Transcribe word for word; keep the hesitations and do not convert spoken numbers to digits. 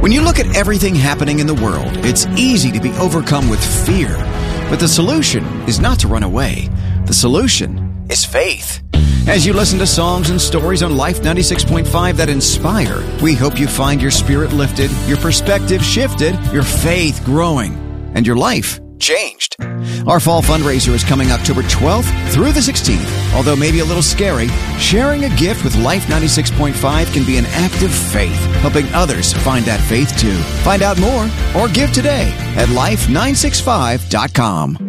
When you look at everything happening in the world, it's easy to be overcome with fear. But the solution is not to run away. The solution is faith. As you listen to songs and stories on Life ninety-six point five that inspire, we hope you find your spirit lifted, your perspective shifted, your faith growing, and your life changed. Our fall fundraiser is coming October twelfth through the sixteenth. Although maybe a little scary, sharing a gift with Life ninety-six point five can be an act of faith, helping others find that faith too. Find out more or give today at life nine six five dot com.